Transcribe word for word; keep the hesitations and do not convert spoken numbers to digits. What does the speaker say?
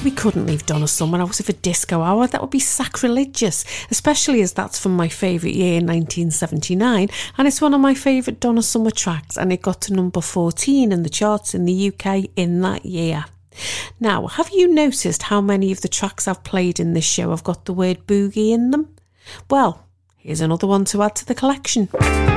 we couldn't leave Donna Summer out of a disco hour. That would be sacrilegious, especially as that's from my favourite year, nineteen seventy-nine, and it's one of my favourite Donna Summer tracks, and it got to number fourteen in the charts in the U K in that year. Now, have you noticed how many of the tracks I've played in this show have got the word boogie in them? Well, here's another one to add to the collection.